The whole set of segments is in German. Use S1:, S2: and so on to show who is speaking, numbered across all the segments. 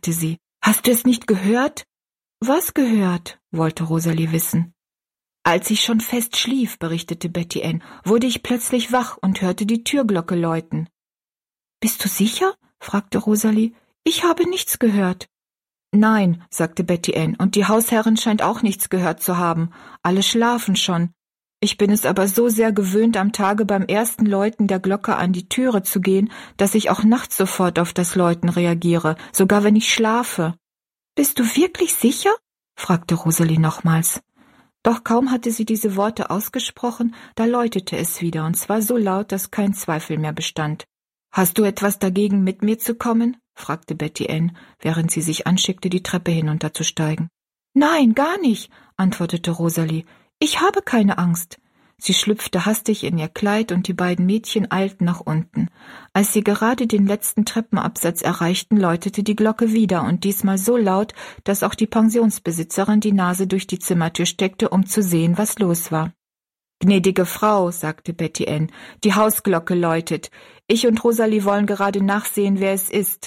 S1: fragte sie. »Hast du es nicht gehört?« »Was gehört?« wollte Rosalie wissen. »Als ich schon fest schlief«, berichtete Betty Ann, »wurde ich plötzlich wach und hörte die Türglocke läuten.« »Bist du sicher?« fragte Rosalie. »Ich habe nichts gehört.« »Nein«, sagte Betty Ann, »und die Hausherrin scheint auch nichts gehört zu haben. Alle schlafen schon. Ich bin es aber so sehr gewöhnt, am Tage beim ersten Läuten der Glocke an die Türe zu gehen, dass ich auch nachts sofort auf das Läuten reagiere, sogar wenn ich schlafe.« »Bist du wirklich sicher?« fragte Rosalie nochmals. Doch kaum hatte sie diese Worte ausgesprochen, da läutete es wieder, und zwar so laut, dass kein Zweifel mehr bestand. »Hast du etwas dagegen, mit mir zu kommen?« fragte Betty Ann, während sie sich anschickte, die Treppe hinunterzusteigen. »Nein, gar nicht«, antwortete Rosalie. »Ich habe keine Angst.« Sie schlüpfte hastig in ihr Kleid und die beiden Mädchen eilten nach unten. Als sie gerade den letzten Treppenabsatz erreichten, läutete die Glocke wieder und diesmal so laut, dass auch die Pensionsbesitzerin die Nase durch die Zimmertür steckte, um zu sehen, was los war. »Gnädige Frau«, sagte Betty Ann, »die Hausglocke läutet. Ich und Rosalie wollen gerade nachsehen, wer es ist.«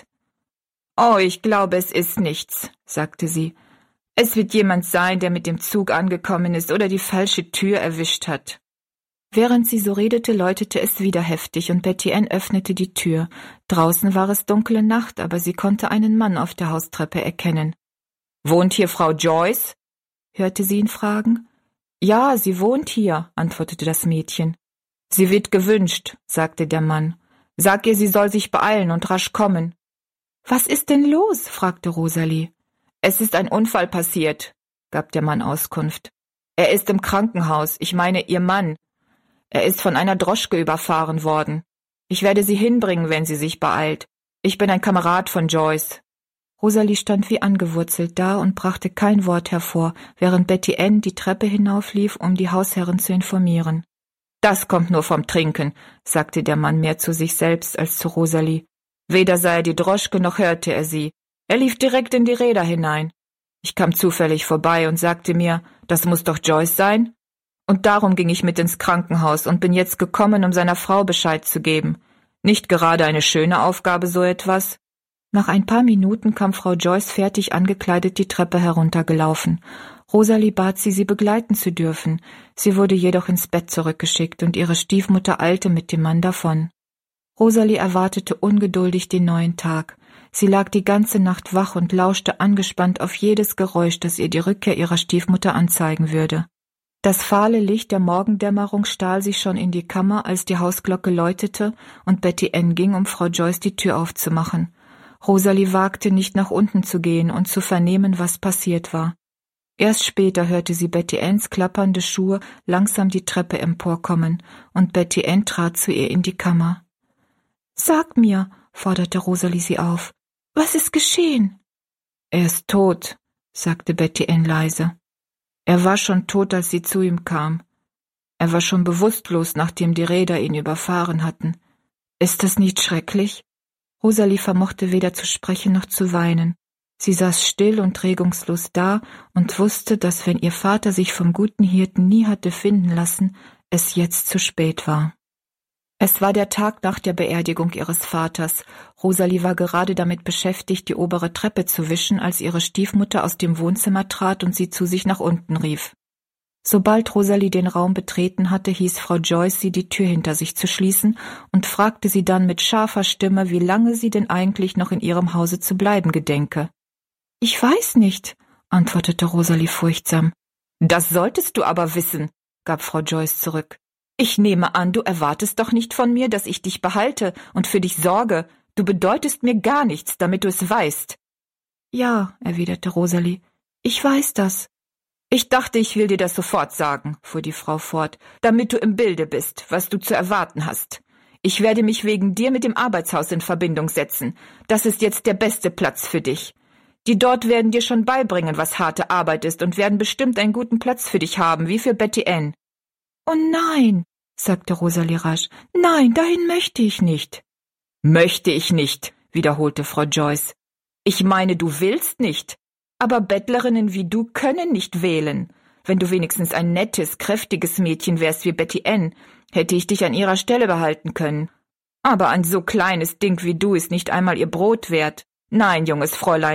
S1: »Oh, ich glaube, es ist nichts«, sagte sie. »Es wird jemand sein, der mit dem Zug angekommen ist oder die falsche Tür erwischt hat.« Während sie so redete, läutete es wieder heftig und Betty Ann öffnete die Tür. Draußen war es dunkle Nacht, aber sie konnte einen Mann auf der Haustreppe erkennen. »Wohnt hier Frau Joyce?« hörte sie ihn fragen. »Ja, sie wohnt hier«, antwortete das Mädchen. »Sie wird gewünscht«, sagte der Mann. »Sag ihr, sie soll sich beeilen und rasch kommen.« »Was ist denn los?« fragte Rosalie. »Es ist ein Unfall passiert«, gab der Mann Auskunft. »Er ist im Krankenhaus, ich meine ihr Mann. Er ist von einer Droschke überfahren worden. Ich werde sie hinbringen, wenn sie sich beeilt. Ich bin ein Kamerad von Joyce.« Rosalie stand wie angewurzelt da und brachte kein Wort hervor, während Betty Ann die Treppe hinauflief, um die Hausherrin zu informieren. »Das kommt nur vom Trinken«, sagte der Mann mehr zu sich selbst als zu Rosalie. Weder sah er die Droschke, noch hörte er sie. Er lief direkt in die Räder hinein. Ich kam zufällig vorbei und sagte mir, das muss doch Joyce sein. Und darum ging ich mit ins Krankenhaus und bin jetzt gekommen, um seiner Frau Bescheid zu geben. Nicht gerade eine schöne Aufgabe, so etwas.« Nach ein paar Minuten kam Frau Joyce fertig angekleidet die Treppe heruntergelaufen. Rosalie bat sie begleiten zu dürfen. Sie wurde jedoch ins Bett zurückgeschickt und ihre Stiefmutter eilte mit dem Mann davon. Rosalie erwartete ungeduldig den neuen Tag. Sie lag die ganze Nacht wach und lauschte angespannt auf jedes Geräusch, das ihr die Rückkehr ihrer Stiefmutter anzeigen würde. Das fahle Licht der Morgendämmerung stahl sich schon in die Kammer, als die Hausglocke läutete und Betty Ann ging, um Frau Joyce die Tür aufzumachen. Rosalie wagte nicht, nach unten zu gehen und zu vernehmen, was passiert war. Erst später hörte sie Betty Anns klappernde Schuhe langsam die Treppe emporkommen, und Betty Ann trat zu ihr in die Kammer. »Sag mir«, forderte Rosalie sie auf, »was ist geschehen?« »Er ist tot«, sagte Betty Ann leise. Er war schon tot, als sie zu ihm kam. Er war schon bewusstlos, nachdem die Räder ihn überfahren hatten. Ist das nicht schrecklich?« Rosalie vermochte weder zu sprechen noch zu weinen. Sie saß still und regungslos da und wusste, dass, wenn ihr Vater sich vom guten Hirten nie hatte finden lassen, es jetzt zu spät war. Es war der Tag nach der Beerdigung ihres Vaters. Rosalie war gerade damit beschäftigt, die obere Treppe zu wischen, als ihre Stiefmutter aus dem Wohnzimmer trat und sie zu sich nach unten rief. Sobald Rosalie den Raum betreten hatte, hieß Frau Joyce sie, die Tür hinter sich zu schließen, und fragte sie dann mit scharfer Stimme, wie lange sie denn eigentlich noch in ihrem Hause zu bleiben gedenke. »Ich weiß nicht«, antwortete Rosalie furchtsam. »Das solltest du aber wissen«, gab Frau Joyce zurück. »Ich nehme an, du erwartest doch nicht von mir, dass ich dich behalte und für dich sorge. Du bedeutest mir gar nichts, damit du es weißt.« »Ja«, erwiderte Rosalie, »ich weiß das.« »Ich dachte, ich will dir das sofort sagen«, fuhr die Frau fort, »damit du im Bilde bist, was du zu erwarten hast. Ich werde mich wegen dir mit dem Arbeitshaus in Verbindung setzen. Das ist jetzt der beste Platz für dich. Die dort werden dir schon beibringen, was harte Arbeit ist, und werden bestimmt einen guten Platz für dich haben, wie für Betty Ann.« »Oh nein«, sagte Rosalie rasch, »nein, dahin möchte ich nicht.« »Möchte ich nicht«, wiederholte Frau Joyce. »Ich meine, du willst nicht. Aber Bettlerinnen wie du können nicht wählen. Wenn du wenigstens ein nettes, kräftiges Mädchen wärst wie Betty Ann, hätte ich dich an ihrer Stelle behalten können. Aber ein so kleines Ding wie du ist nicht einmal ihr Brot wert. Nein, junges Fräulein,